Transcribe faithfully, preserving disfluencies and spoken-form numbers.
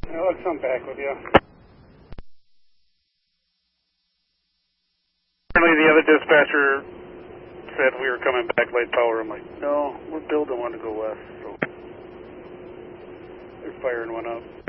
Alex, I'm back with you. Apparently the other dispatcher said we were coming back late power. I'm like, no, we're building one to go west. So they're firing one up.